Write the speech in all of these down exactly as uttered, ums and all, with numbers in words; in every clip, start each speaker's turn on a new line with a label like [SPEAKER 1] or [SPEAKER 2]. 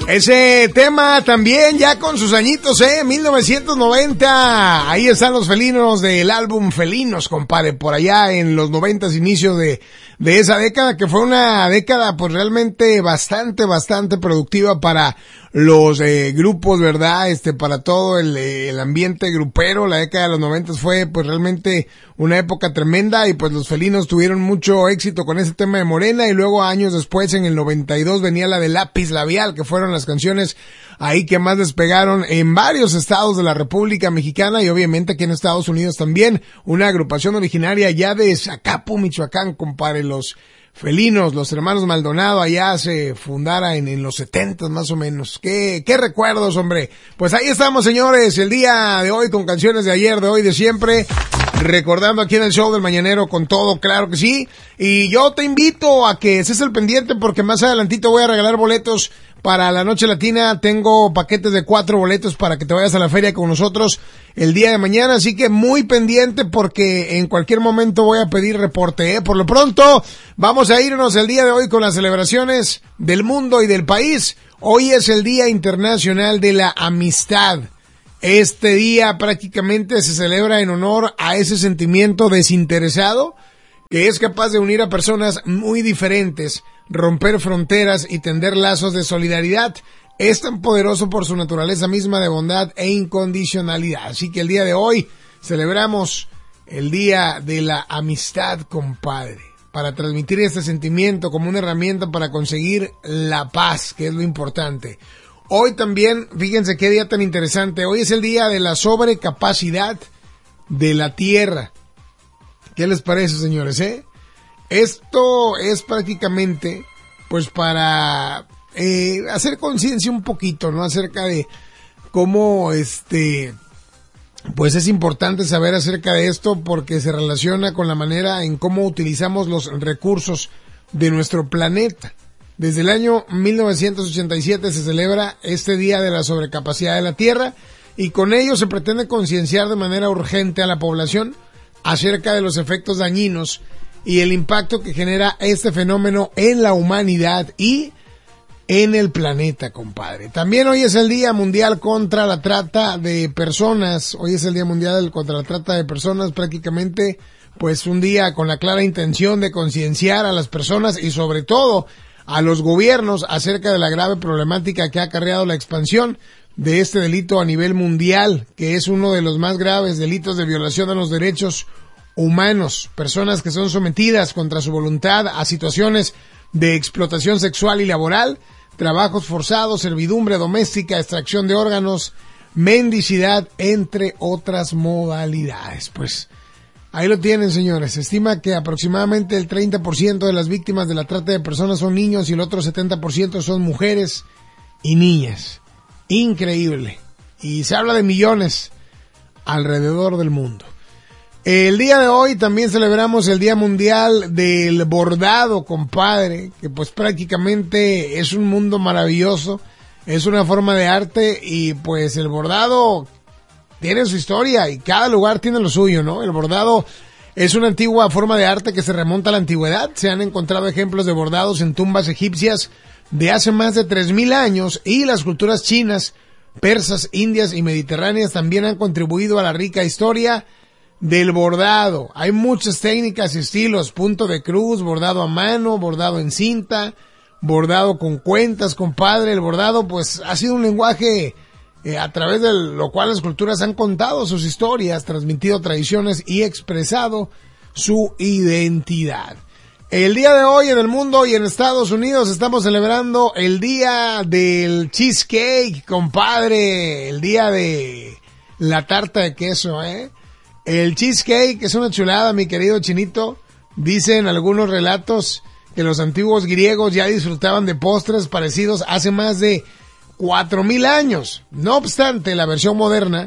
[SPEAKER 1] Ese tema también ya con sus añitos, ¿eh? mil novecientos noventa. Ahí están los felinos del álbum Felinos, compadre, por allá en los noventas, inicios de, de esa década, que fue una década pues realmente bastante, bastante productiva para los eh, grupos, ¿verdad? Este, para todo el, el ambiente grupero. La década de los noventas fue pues realmente una época tremenda y pues los felinos tuvieron mucho éxito con ese tema de Morena, y luego años después, en el noventa y dos, venía la de Lápiz Labial, que fueron las canciones ahí que más despegaron en varios estados de la República Mexicana y obviamente aquí en Estados Unidos también. Una agrupación originaria ya de Zacapu, Michoacán, compadre, los felinos, los hermanos Maldonado, allá se fundara en, en los setentas más o menos. ¿Qué, qué recuerdos, hombre? Pues ahí estamos, señores, el día de hoy con canciones de ayer, de hoy, de siempre, recordando aquí en el show del Mañanero con todo, claro que sí. Y yo te invito a que estés al pendiente porque más adelantito voy a regalar boletos para la Noche Latina. Tengo paquetes de cuatro boletos para que te vayas a la feria con nosotros el día de mañana, así que muy pendiente porque en cualquier momento voy a pedir reporte, ¿eh? Por lo pronto, vamos a irnos el día de hoy con las celebraciones del mundo y del país. Hoy es el Día Internacional de la Amistad. Este día prácticamente se celebra en honor a ese sentimiento desinteresado que es capaz de unir a personas muy diferentes, romper fronteras y tender lazos de solidaridad. Es tan poderoso por su naturaleza misma de bondad e incondicionalidad. Así que el día de hoy celebramos el Día de la Amistad, compadre, para transmitir este sentimiento como una herramienta para conseguir la paz, que es lo importante. Hoy también, fíjense qué día tan interesante, hoy es el día de la sobrecapacidad de la Tierra. ¿Qué les parece, señores, eh? Esto es prácticamente, pues, para eh, hacer conciencia un poquito, ¿no? Acerca de cómo, este, pues es importante saber acerca de esto porque se relaciona con la manera en cómo utilizamos los recursos de nuestro planeta. Desde el año mil novecientos ochenta y siete se celebra este Día de la Sobrecapacidad de la Tierra y con ello se pretende concienciar de manera urgente a la población acerca de los efectos dañinos y el impacto que genera este fenómeno en la humanidad y en el planeta, compadre. También hoy es el Día Mundial contra la Trata de Personas. Hoy es el Día Mundial contra la Trata de Personas, prácticamente pues un día con la clara intención de concienciar a las personas y sobre todo a los gobiernos acerca de la grave problemática que ha acarreado la expansión de este delito a nivel mundial, que es uno de los más graves delitos de violación de los derechos humanos. Personas que son sometidas contra su voluntad a situaciones de explotación sexual y laboral, trabajos forzados, servidumbre doméstica, extracción de órganos, mendicidad, entre otras modalidades. Pues ahí lo tienen, señores. Se estima que aproximadamente el treinta por ciento de las víctimas de la trata de personas son niños y el otro setenta por ciento son mujeres y niñas. Increíble. Y se habla de millones alrededor del mundo. El día de hoy también celebramos el Día Mundial del Bordado, compadre, que pues prácticamente es un mundo maravilloso, es una forma de arte y pues el bordado tiene su historia y cada lugar tiene lo suyo, ¿no? El bordado es una antigua forma de arte que se remonta a la antigüedad. Se han encontrado ejemplos de bordados en tumbas egipcias de hace más de tres mil años y las culturas chinas, persas, indias y mediterráneas también han contribuido a la rica historia del bordado. Hay muchas técnicas y estilos: punto de cruz, bordado a mano, bordado en cinta, bordado con cuentas, compadre. El bordado pues ha sido un lenguaje eh, a través de lo cual las culturas han contado sus historias, transmitido tradiciones y expresado su identidad. El día de hoy en el mundo y en Estados Unidos estamos celebrando el día del cheesecake, compadre, el día de la tarta de queso, eh. El cheesecake es una chulada, mi querido Chinito. Dicen algunos relatos que los antiguos griegos ya disfrutaban de postres parecidos hace más de cuatro mil años. No obstante, la versión moderna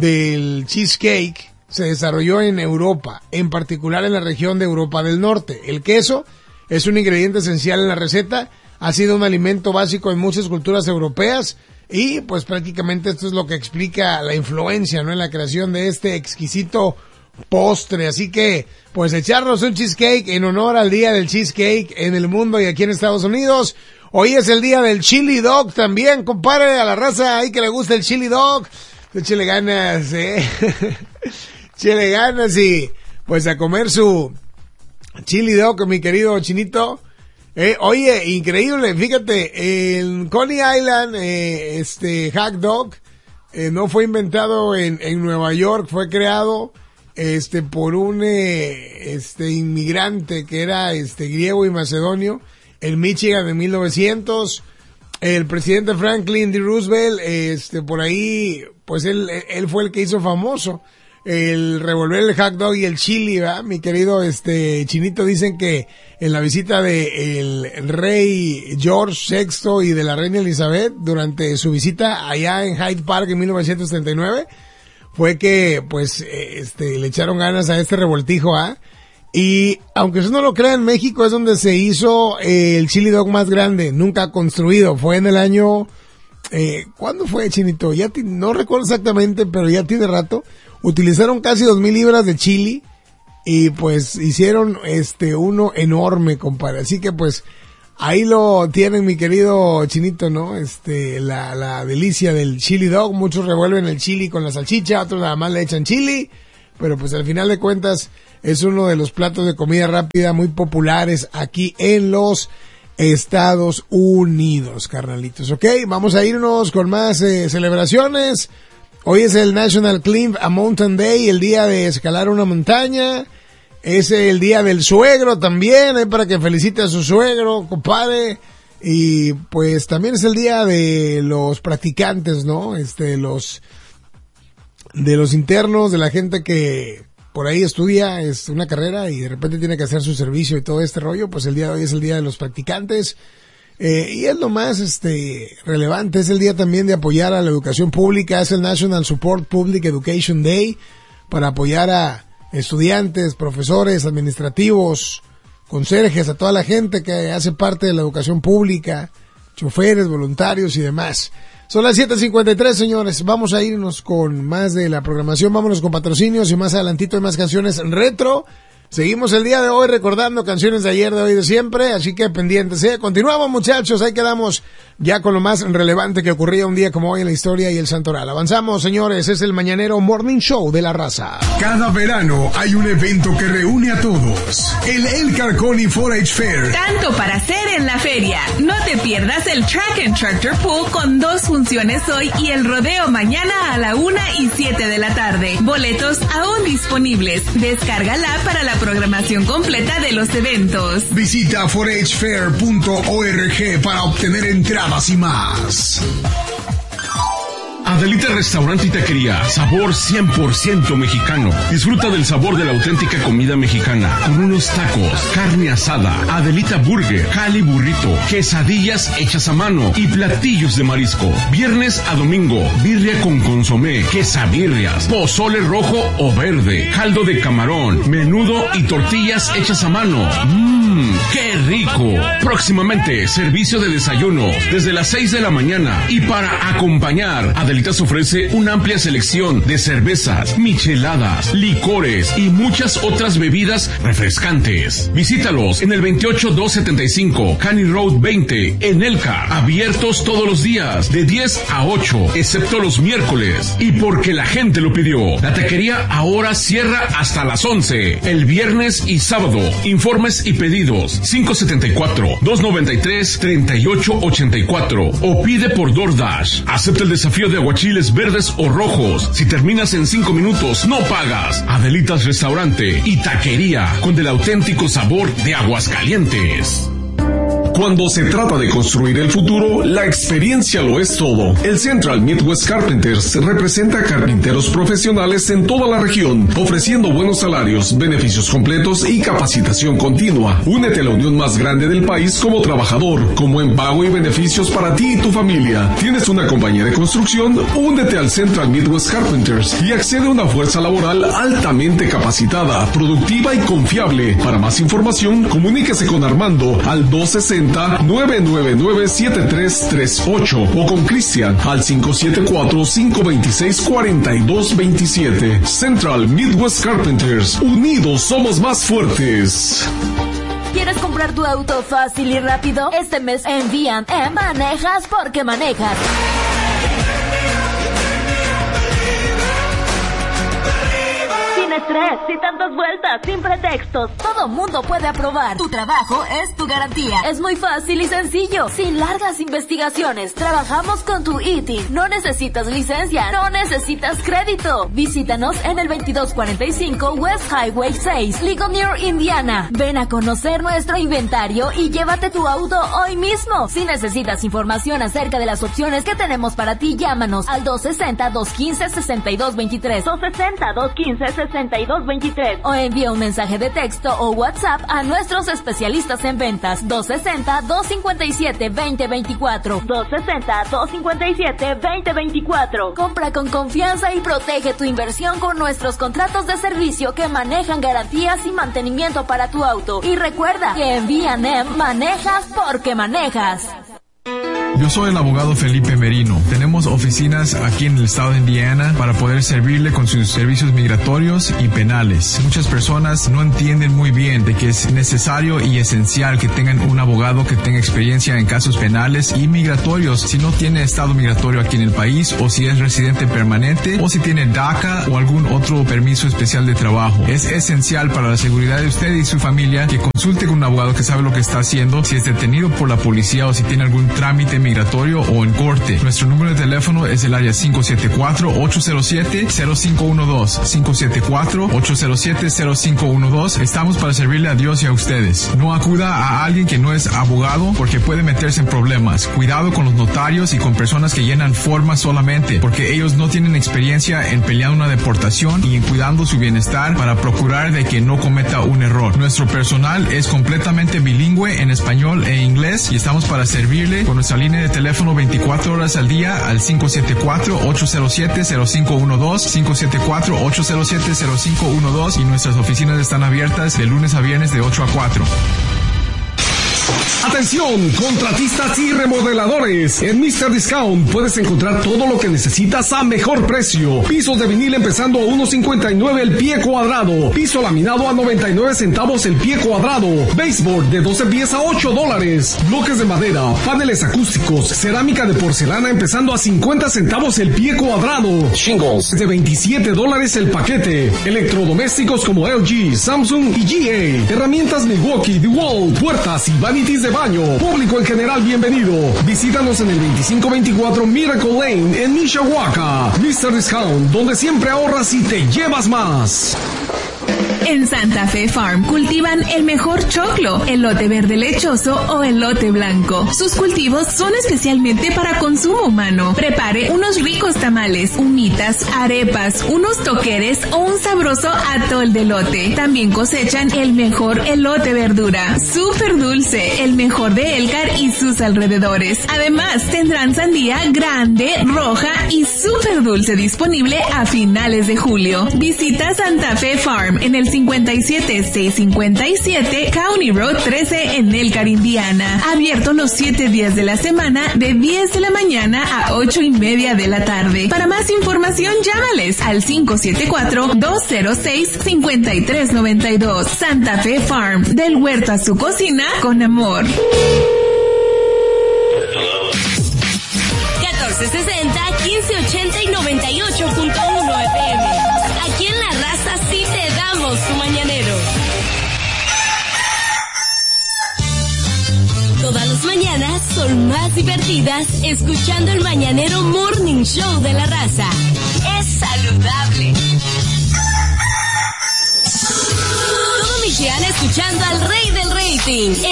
[SPEAKER 1] del cheesecake se desarrolló en Europa, en particular en la región de Europa del Norte. El queso es un ingrediente esencial en la receta, ha sido un alimento básico en muchas culturas europeas y pues prácticamente esto es lo que explica la influencia, ¿no?, en la creación de este exquisito postre. Así que pues echarnos un cheesecake en honor al día del cheesecake en el mundo y aquí en Estados Unidos. Hoy es el día del chili dog también, compadre, a la raza ahí que le gusta el chili dog. Échale ganas, eh. Échale ganas y pues a comer su chili dog, mi querido Chinito. Eh, oye, increíble, fíjate, en Coney Island, eh, este hot dog, eh, no fue inventado en, en Nueva York, fue creado, este, por un, eh, este, inmigrante que era, este, griego y macedonio, en Michigan de mil novecientos. El presidente Franklin D. Roosevelt, este, por ahí, pues él, él fue el que hizo famoso el revolver el hot dog y el chili, ¿verdad? Mi querido, este, Chinito, dicen que en la visita de el rey George sexto y de la reina Elizabeth, durante su visita allá en Hyde Park en mil novecientos treinta y nueve, fue que, pues, este, le echaron ganas a este revoltijo, ¿ah? Y, aunque usted no lo crea, en México es donde se hizo eh, el chili dog más grande, nunca construido. Fue en el año, eh, ¿cuándo fue, Chinito? Ya t- no recuerdo exactamente, pero ya tiene rato. Utilizaron casi dos mil libras de chili y pues hicieron este uno enorme, compadre. Así que pues ahí lo tienen, mi querido Chinito, ¿no? Este, la, la delicia del chili dog. Muchos revuelven el chili con la salchicha, otros nada más le echan chili, pero pues al final de cuentas es uno de los platos de comida rápida muy populares aquí en los Estados Unidos, carnalitos. Ok, vamos a irnos con más eh, celebraciones. Hoy es el National Climb a Mountain Day, el día de escalar una montaña. Es el día del suegro también, eh, para que felicite a su suegro, compadre. Y pues también es el día de los practicantes, ¿no? Este, los, de los internos, de la gente que por ahí estudia es una carrera y de repente tiene que hacer su servicio y todo este rollo. Pues el día de hoy es el día de los practicantes. Eh, y es lo más este relevante, es el día también de apoyar a la educación pública, es el National Support Public Education Day, para apoyar a estudiantes, profesores, administrativos, conserjes, a toda la gente que hace parte de la educación pública, choferes, voluntarios y demás. Son las siete cincuenta y tres, señores, vamos a irnos con más de la programación, vámonos con patrocinios y más adelantito hay más canciones retro. Seguimos el día de hoy recordando canciones de ayer, de hoy, de siempre, así que pendientes, ¿eh? Continuamos, muchachos, ahí quedamos ya con lo más relevante que ocurría un día como hoy en la historia y el santoral. Avanzamos, señores, es el Mañanero Morning Show de la Raza.
[SPEAKER 2] Cada verano hay un evento que reúne a todos, el Elkhart Coney cuatro H Fair.
[SPEAKER 3] Tanto para hacer en la feria. No te pierdas el Track and Tractor Pull con dos funciones hoy y el rodeo mañana a la una y siete de la tarde. Boletos aún disponibles. Descárgala para la programación completa de los eventos.
[SPEAKER 2] Visita cuatro h fair punto org para obtener entradas y más. Adelita Restaurante y Taquería, sabor cien por ciento mexicano. Disfruta del sabor de la auténtica comida mexicana, con unos tacos, carne asada, Adelita Burger, jali burrito, quesadillas hechas a mano y platillos de marisco. Viernes a domingo, birria con consomé, quesabirrias, pozole rojo o verde, caldo de camarón, menudo y tortillas hechas a mano. ¡Mmm! ¡Qué rico! Próximamente, servicio de desayuno desde las seis de la mañana. Y para acompañar, Adelitas ofrece una amplia selección de cervezas, micheladas, licores y muchas otras bebidas refrescantes. Visítalos en el veintiocho mil doscientos setenta y cinco Caney Road veinte en Elkhart. Abiertos todos los días de diez a ocho, excepto los miércoles. Y porque la gente lo pidió, la taquería ahora cierra hasta las once, el viernes y sábado. Informes y pedidos cinco siete cuatro, dos nueve tres, tres ocho ocho cuatro o pide por DoorDash. Acepta el desafío de aguachiles verdes o rojos. Si terminas en cinco minutos, no pagas. Adelitas Restaurante y Taquería, con el auténtico sabor de Aguascalientes. Cuando se trata de construir el futuro, la experiencia lo es todo. El Central Midwest Carpenters representa carpinteros profesionales en toda la región, ofreciendo buenos salarios, beneficios completos y capacitación continua. Únete a la unión más grande del país como trabajador, con buen pago y beneficios para ti y tu familia. ¿Tienes una compañía de construcción? Únete al Central Midwest Carpenters y accede a una fuerza laboral altamente capacitada, productiva y confiable. Para más información, comuníquese con Armando al dos sesenta, nueve nueve nueve, siete tres tres ocho o con Cristian al cinco siete cuatro, cinco dos seis, cuatro dos dos siete. Central Midwest Carpenters, unidos somos más fuertes.
[SPEAKER 4] ¿Quieres comprar tu auto fácil y rápido? Este mes en V and M manejas porque manejas. Sin estrés, sin tantas vueltas, sin pretextos. Todo mundo puede aprobar. Tu trabajo es tu garantía. Es muy fácil y sencillo, sin largas investigaciones. Trabajamos con tu I T I N. No necesitas licencia, no necesitas crédito. Visítanos en el veintidós cuarenta y cinco West Highway seis, Ligonier, Indiana. Ven a conocer nuestro inventario y llévate tu auto hoy mismo. Si necesitas información acerca de las opciones que tenemos para ti, llámanos al dos sesenta, dos quince, sesenta y dos veintitrés. dos sesenta, dos quince, sesenta y dos veintitrés. O envía un mensaje de texto o WhatsApp a nuestros especialistas en ventas. dos sesenta, dos cincuenta y siete, veinte veinticuatro. dos sesenta, dos cincuenta y siete, veinte veinticuatro. Compra con confianza y protege tu inversión con nuestros contratos de servicio que manejan garantías y mantenimiento para tu auto. Y recuerda que en V and M manejas porque manejas.
[SPEAKER 5] Yo soy el abogado Felipe Merino. Tenemos oficinas aquí en el estado de Indiana para poder servirle con sus servicios migratorios y penales. Muchas personas no entienden muy bien de que es necesario y esencial que tengan un abogado que tenga experiencia en casos penales y migratorios si no tiene estado migratorio aquí en el país, o si es residente permanente, o si tiene DACA o algún otro permiso especial de trabajo. Es esencial para la seguridad de usted y su familia que consulte con un abogado que sabe lo que está haciendo, si es detenido por la policía o si tiene algún trámite migratorio o en corte. Nuestro número de teléfono es el área cinco siete cuatro, ocho cero siete, cero cinco uno dos. cinco siete cuatro, ocho cero siete, cero cinco uno dos. Estamos para servirle a Dios y a ustedes. No acuda a alguien que no es abogado porque puede meterse en problemas. Cuidado con los notarios y con personas que llenan formas solamente porque ellos no tienen experiencia en pelear una deportación y en cuidando su bienestar para procurar de que no cometa un error. Nuestro personal es completamente bilingüe en español e inglés y estamos para servirle con nuestra línea de teléfono veinticuatro horas al día al cinco siete cuatro, ocho cero siete, cero cinco uno dos, cinco siete cuatro, ocho cero siete, cero cinco uno dos, y nuestras oficinas están abiertas de lunes a viernes de ocho a cuatro.
[SPEAKER 6] Atención, contratistas y remodeladores. En mister Discount puedes encontrar todo lo que necesitas a mejor precio. Pisos de vinil empezando a uno cincuenta y nueve el pie cuadrado. Piso laminado a noventa y nueve centavos el pie cuadrado. Baseboard de doce pies a ocho dólares. Bloques de madera, paneles acústicos, cerámica de porcelana empezando a cincuenta centavos el pie cuadrado. Shingles de veintisiete dólares el paquete. Electrodomésticos como L G, Samsung y G A. Herramientas Milwaukee, DeWalt, puertas y vanities de baño. Público en general, bienvenido. Visítanos en el veinticinco veinticuatro Miracle Lane en Mishawaka. mister Discount, donde siempre ahorras y te llevas más.
[SPEAKER 3] En Santa Fe Farm cultivan el mejor choclo, elote verde lechoso o elote blanco. Sus cultivos son especialmente para consumo humano. Prepare unos ricos tamales, humitas, arepas, unos toqueres o un sabroso atol de elote. También cosechan el mejor elote verdura, súper dulce, el mejor de Elkhart y sus alrededores. Además, tendrán sandía grande, roja y súper dulce disponible a finales de julio. Visita Santa Fe Farm en el cincuenta y siete seiscientos cincuenta y siete County Road trece en Elkhart, Indiana. Abierto los siete días de la semana de diez de la mañana a ocho y media de la tarde. Para más información, llámales al cinco siete cuatro, dos cero seis, cinco tres nueve dos. Santa Fe Farm, del huerto a su cocina con amor.
[SPEAKER 7] catorce sesenta, quince ochenta y noventa y ocho punto uno F M. Aquí en La Raza sí te damos tu mañanero. Todas las mañanas son más divertidas escuchando el Mañanero Morning Show de La Raza. Es saludable. Todo Michigan escuchando al rey del rating.